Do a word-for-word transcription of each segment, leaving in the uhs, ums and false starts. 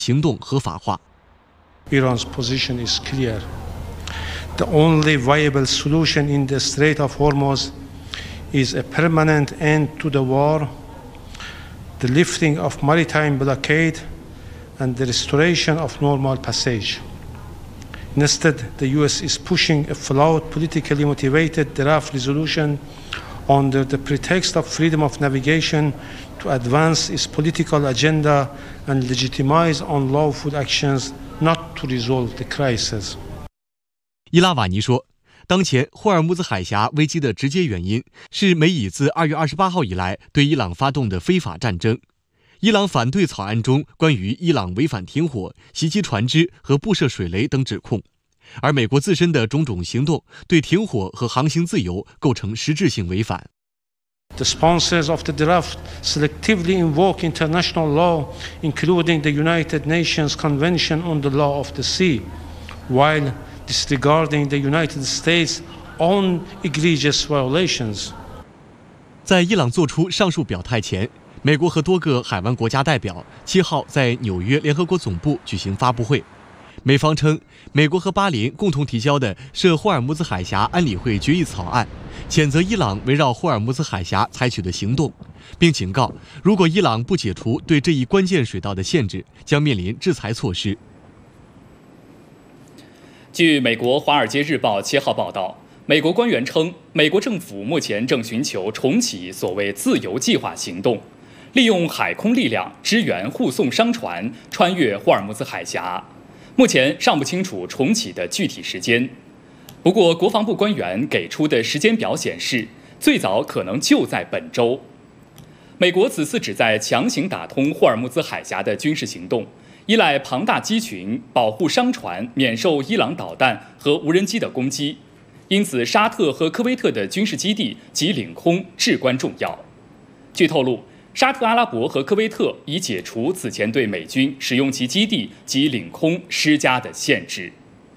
行动合法化。 Iran's position is clear. The only viable solution in the Strait of Hormuz is a permanent end to the war, the lifting of maritime blockade, and the restoration of normal passage. Instead, the U S is pushing a flawed, politically motivated draft resolution under the pretext of freedom of navigation to advance its political agenda and legitimize unlawful actions not to resolve the crisis. 伊拉瓦尼说，当前霍尔木兹海峡危机的直接原因是美以自二月二十八号以来对伊朗发动的非法战争。伊朗反对草案中关于伊朗违反停火、袭击船只和布设水雷等指控，而美国自身的种种行动对停火和航行自由构成实质性违反。 The sponsors of the draft selectively invoke international law, including the United Nations Convention on the Law of the Sea, while disregarding the United States' own egregious violations. 在伊朗做出上述表态前，美国和多个海湾国家代表七号在纽约联合国总部举行发布会。美方称，美国和巴林共同提交的涉霍尔木兹海峡安理会决议草案，谴责伊朗围绕霍尔木兹海峡采取的行动，并警告，如果伊朗不解除对这一关键水道的限制，将面临制裁措施。 据美国《华尔街日报》七号报道，美国官员称，美国政府目前正寻求重启所谓“自由计划”行动，利用海空力量支援护送商船穿越霍尔木兹海峡。目前尚不清楚重启的具体时间。不过，国防部官员给出的时间表显示，最早可能就在本周。美国此次旨在强行打通霍尔木兹海峡的军事行动，依赖庞大机群保护商船免受伊朗导弹和无人机的攻击，因此沙特和科威特的军事基地及领空至关重要。据透露，沙特阿拉伯和科威特已解除此前对美军使用其基地及领空施加的限制。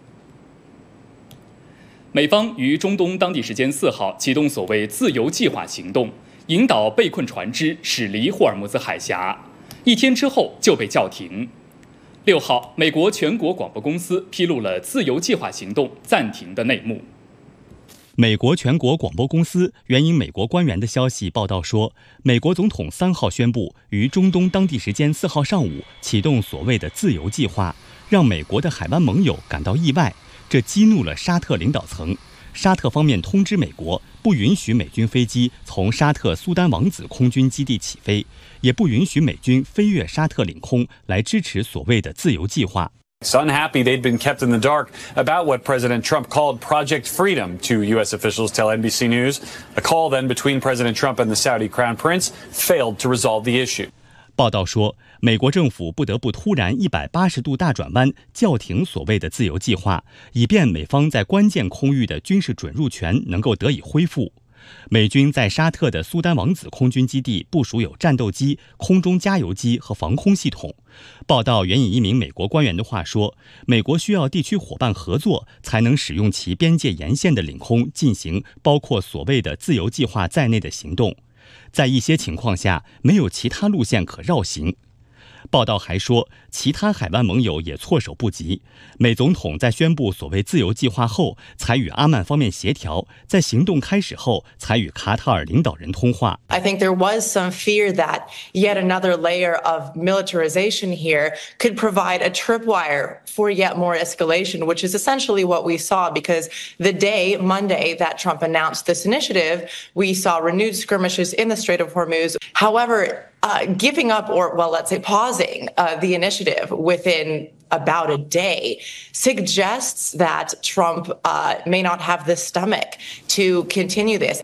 美方于中东当地时间四号启动所谓“自由计划”行动，引导被困船只驶离霍尔木兹海峡，一天之后就被叫停。六号，美国全国广播公司披露了“自由计划”行动暂停的内幕。 美国全国广播公司援引美国官员的消息报道说，美国总统三号宣布于中东当地时间四号上午启动所谓的自由计划，让美国的海湾盟友感到意外，这激怒了沙特领导层。沙特方面通知美国，不允许美军飞机从沙特苏丹王子空军基地起飞，也不允许美军飞越沙特领空来支持所谓的自由计划。 It's unhappy they'd been kept in the dark about what President Trump called Project Freedom to U S officials tell N B C News. A call then between President Trump and the Saudi Crown Prince failed to resolve the issue. 报道说，美国政府不得不突然一百八十度大转弯，叫停所谓的自由计划，以便美方在关键空域的军事准入权能够得以恢复。美军在沙特的苏丹王子空军基地部署有战斗机、空中加油机和防空系统。报道援引一名美国官员的话说，美国需要地区伙伴合作，才能使用其边界沿线的领空进行包括所谓的自由计划在内的行动。在一些情况下，没有其他路线可绕行。报道还说，其他海湾盟友也措手不及。美总统在宣布所谓自由计划后，才与阿曼方面协调，在行动开始后，才与卡塔尔领导人通话。 I think there was some fear that yet another layer of militarization here could provide a tripwire for yet more escalation, which is essentially what we saw, because the day, Monday, that Trump announced this initiative, we saw renewed skirmishes in the Strait of Hormuz. However, uh, giving up, or, well, let's say pausing uh, the initiative within about a day suggests that Trump uh, may not have the stomach to continue this.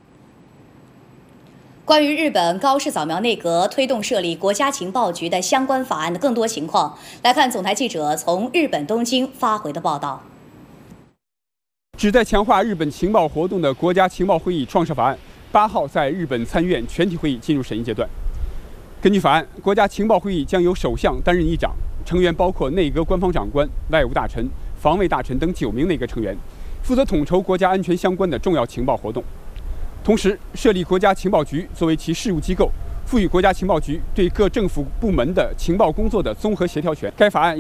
关于日本高市早苗内阁推动设立国家情报局的相关法案的更多情况，来看总台记者从日本东京发回的报道。 旨在强化日本情报活动的国家情报会议创设法案，八号在日本参议院全体会议进入审议阶段。根据法案，国家情报会议将由首相担任议长，成员包括内阁官方长官、外务大臣、防卫大臣等九名内阁成员，负责统筹国家安全相关的重要情报活动。同时，设立国家情报局作为其事务机构， 赋予国家情报局对各政府部门的情报工作的综合协调权。该法案